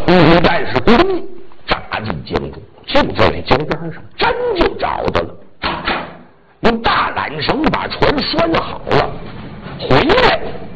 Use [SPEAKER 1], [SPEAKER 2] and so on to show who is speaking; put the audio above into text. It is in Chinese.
[SPEAKER 1] 空中战士咚扎进江中，就在那江边上，真就找到了。用大缆绳把船拴好了，回来